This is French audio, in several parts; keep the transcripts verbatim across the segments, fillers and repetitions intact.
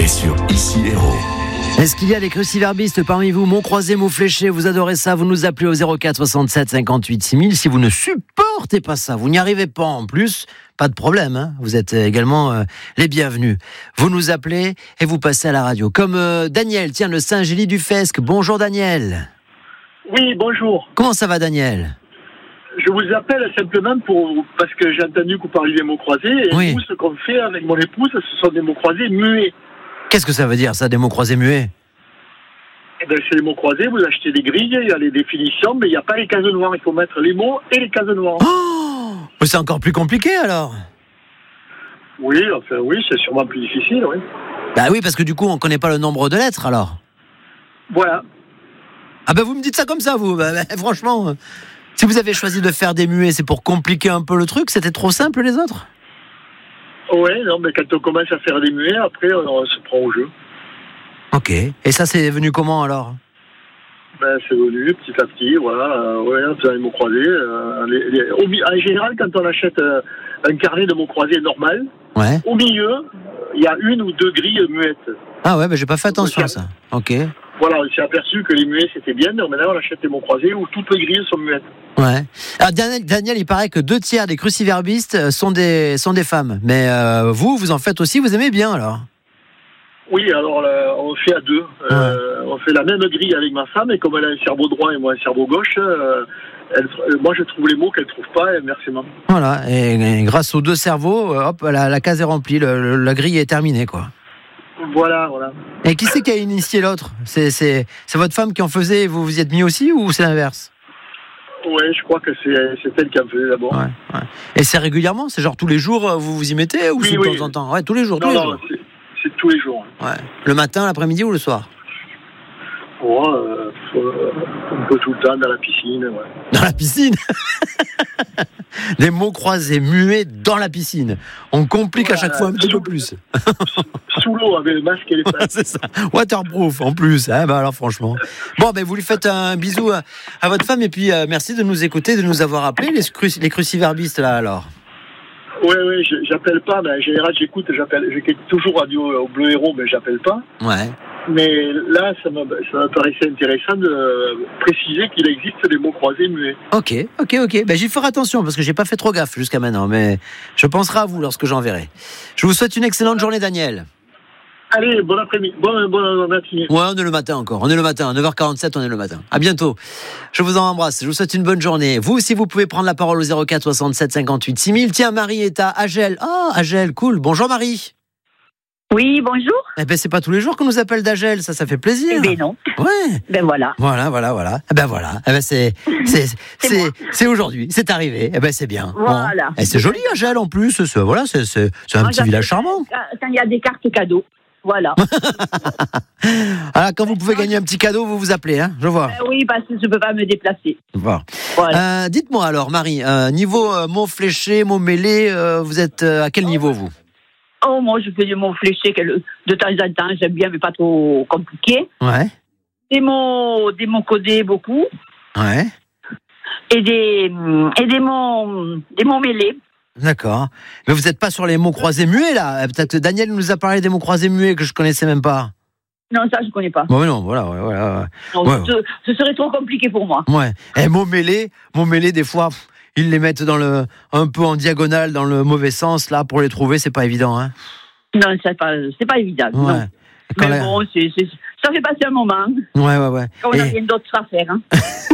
sur Ici Héros. Est-ce qu'il y a des cruciverbistes parmi vous? Mots croisés, mots fléchés, vous adorez ça, vous nous appelez au zéro quatre soixante-sept cinquante-huit six mille. Si vous ne supportez pas ça, vous n'y arrivez pas en plus, pas de problème, hein, vous êtes également euh, les bienvenus. Vous nous appelez et vous passez à la radio. Comme euh, Daniel, tiens, le Saint-Gély-du-Fesque. Bonjour Daniel. Oui, bonjour. Comment ça va Daniel? Je vous appelle simplement pour parce que j'ai entendu que vous parliez des mots croisés. Et Oui. nous, ce qu'on fait avec mon épouse, ce sont des mots croisés muets. Qu'est-ce que ça veut dire ça, des mots croisés muets? Eh ben, c'est des mots croisés, vous achetez des grilles, il y a les définitions, mais il n'y a pas les cases noires. Il faut mettre les mots et les cases noires. Oh, mais c'est encore plus compliqué alors. Oui, enfin oui, c'est sûrement plus difficile, oui. Bah oui, parce que du coup, on connaît pas le nombre de lettres alors. Voilà. Ah bah vous me dites ça comme ça, vous. Bah, bah, franchement, euh, si vous avez choisi de faire des muets, c'est pour compliquer un peu le truc. C'était trop simple les autres. Ouais, non, mais quand on commence à faire des muets, après, on, on se prend au jeu. Ok. Et ça, c'est venu comment alors? Ben, c'est venu petit à petit, voilà. Euh, ouais, on fait les mots croisés. Euh, les, les, au, en général, quand on achète euh, un carnet de mots croisés normal, Ouais. au milieu, il y a une ou deux grilles muettes. Ah ouais, bah j'ai pas fait attention à ça. Ok. Voilà, on s'est aperçu que les muets c'était bien, donc maintenant on achète des mots croisés où toutes les grilles sont muettes. Ouais. Alors Daniel, Daniel, il paraît que deux tiers des cruciverbistes sont des sont des femmes. Mais euh, vous, vous en faites aussi. Vous aimez bien alors? Oui, alors là, on fait à deux. Euh, on fait la même grille avec ma femme, et comme elle a un cerveau droit et moi un cerveau gauche, euh, elle, moi je trouve les mots qu'elle trouve pas, et inversement. Voilà. Et, et grâce aux deux cerveaux, euh, hop, la, la case est remplie, le, le, la grille est terminée, quoi. Voilà, voilà. Et qui c'est qui a initié l'autre? C'est c'est c'est votre femme qui en faisait et vous vous y êtes mis aussi, ou c'est l'inverse? Ouais, je crois que c'est, c'est elle qui en faisait d'abord. Ouais, ouais. Et c'est régulièrement? C'est genre tous les jours vous vous y mettez, ou Oui, c'est de oui. temps en temps? Ouais, tous les jours. Non, tous les non, jours. c'est, c'est tous les jours. Ouais. Le matin, l'après-midi ou le soir? Ouais, euh, euh, un peu tout le temps dans la piscine, ouais. Dans la piscine. Des mots croisés, muets dans la piscine. On complique Voilà, à chaque fois un petit sous, peu plus. Sous l'eau, avec le masque et les pattes. C'est ça. Waterproof en plus. Hein, bah alors franchement. Bon, ben vous lui faites un bisou à, à votre femme et puis euh, merci de nous écouter, de nous avoir appelés les, cru- les cruciverbistes là alors. Ouais, ouais, je, j'appelle pas, mais en général j'écoute, j'appelle, j'écoute toujours radio au Bleu Héros, mais j'appelle pas. Ouais. Mais là, ça me, ça me paraissait intéressant de préciser qu'il existe des mots croisés muets. Ok, ok, ok. Ben j'y ferai attention parce que j'ai pas fait trop gaffe jusqu'à maintenant, mais je penserai à vous lorsque j'enverrai. Je vous souhaite une excellente journée, Daniel. Allez, bon après-midi, bon, bon matinée. Ouais, on est le matin encore. On est le matin. neuf heures quarante-sept, on est le matin. À bientôt. Je vous en embrasse. Je vous souhaite une bonne journée. Vous aussi, vous pouvez prendre la parole au zéro quatre soixante-sept cinquante-huit six mille. Tiens, Marie est à Agel. Ah, oh, Agel, cool. Bonjour, Marie. Oui, bonjour. Eh ben, c'est pas tous les jours qu'on nous appelle d'Agel. Ça, ça fait plaisir. Eh ben non. Ouais. Ben voilà. Voilà, voilà, voilà. Eh ben voilà. Eh ben c'est, c'est, c'est, c'est, c'est aujourd'hui. C'est arrivé. Eh ben c'est bien. Voilà. Bon. Et c'est joli, Agel, en plus. C'est, voilà, c'est, c'est, c'est un Moi, petit village charmant. Quand il y a des cartes cadeaux. Voilà. Alors, quand vous pouvez gagner un petit cadeau, vous vous appelez, hein, je vois. Ben oui, parce que je ne peux pas me déplacer. Bon. Voilà. Euh, dites-moi alors, Marie, euh, niveau euh, mots fléchés, mots mêlés, euh, vous êtes euh, à quel niveau, vous? Oh, moi, je fais des mots fléchés que, de temps en temps, j'aime bien, mais pas trop compliqués. Ouais. Des mots, des mots codés, beaucoup. Ouais. Et des, et des mots, des mots mêlés. D'accord. Mais vous n'êtes pas sur les mots croisés muets, là? Peut-être que Daniel nous a parlé des mots croisés muets que je connaissais même pas. Non, ça, je ne connais pas. Bon, mais non, voilà, ouais, voilà. Non, Ouais. ce, ce serait trop compliqué pour moi. Ouais. Et mots mêlés, mots mêlés, des fois, pff, ils les mettent dans le, un peu en diagonale, dans le mauvais sens, là, pour les trouver, c'est pas évident, hein. Non, c'est pas, c'est pas évident. Ouais. Non. Quand Mais la- bon, c'est, c'est, ça fait passer un moment. Ouais, ouais, ouais. Quand on Et... n'a rien d'autre à faire. Hein.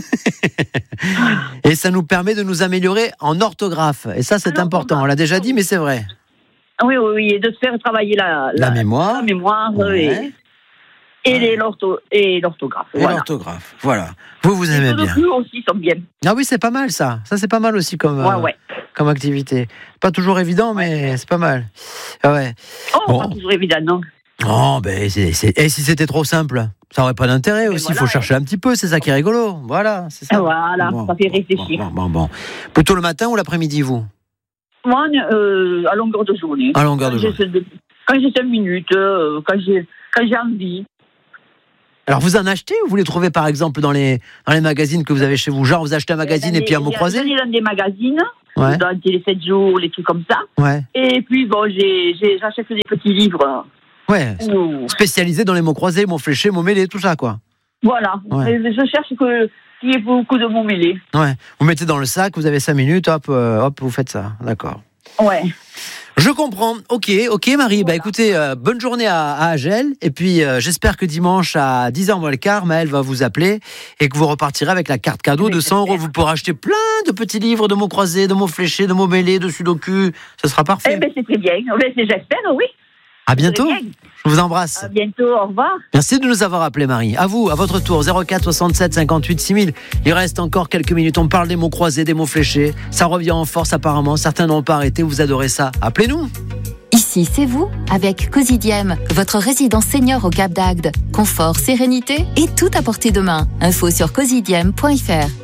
Et ça nous permet de nous améliorer en orthographe. Et ça, c'est Alors, important. On l'a déjà dit, mais c'est vrai. Oui, oui, oui, et de se faire travailler la, La mémoire. la mémoire Ouais. et, et, les, l'ortho, et l'orthographe. Et Voilà. l'orthographe. Voilà. Vous, vous Les aimez deux bien. plus aussi sont bien. Ah oui, c'est pas mal, ça. Ça, c'est pas mal aussi comme, Ouais, euh, ouais. comme activité. Pas toujours évident, mais c'est pas mal. Ah ouais. Oh, Bon. pas toujours évident, non. Oh, ben, c'est, c'est... Et si c'était trop simple? Ça aurait pas d'intérêt Mais aussi. Il voilà, faut chercher un petit peu. C'est ça qui est rigolo. Voilà. C'est ça. Voilà, ça fait réfléchir. Bon, bon, bon, bon. Plutôt le matin ou l'après-midi, vous? Moi, euh, à longueur de journée. À longueur de Quand j'ai journée. cinq- Quand j'ai cinq minutes, euh, quand, j'ai, quand j'ai envie. Alors, vous en achetez ou vous les trouvez, par exemple, dans les, dans les magazines que vous avez chez vous? Genre, vous achetez un magazine et puis un mot croisé? J'en ai dans des magazines, Ouais. dans Télé sept jours, les trucs comme ça. Ouais. Et puis, bon, j'ai, j'ai, j'achète des petits livres Ouais, Ou- spécialisé dans les mots croisés, mots fléchés, mots mêlés, tout ça, quoi. Voilà. Ouais. Et je cherche que qu'il y ait beaucoup de mots mêlés. Ouais. Vous mettez dans le sac, vous avez cinq minutes, hop, euh, hop, vous faites ça. D'accord. Ouais. Je comprends. Ok, ok, Marie. Voilà. Bah écoutez, euh, bonne journée à, à Agel. Et puis, euh, j'espère que dimanche à dix heures moins le quart, Maëlle va vous appeler et que vous repartirez avec la carte cadeau de cent euros. Vous pourrez acheter plein de petits livres de mots croisés, de mots fléchés, de mots mêlés, de sudoku. Ce sera parfait. Eh bien, c'est très bien. Eh bien, j'espère, oui. À bientôt. Je vous embrasse. À bientôt. Au revoir. Merci de nous avoir appelés, Marie. À vous, à votre tour, zéro quatre soixante-sept cinquante-huit six mille. Il reste encore quelques minutes. On parle des mots croisés, des mots fléchés. Ça revient en force apparemment. Certains n'ont pas arrêté. Vous adorez ça. Appelez-nous. Ici, c'est vous, avec Cosidiem, votre résidence senior au Cap d'Agde. Confort, sérénité et tout à portée de main. Info sur cosidiem point f r.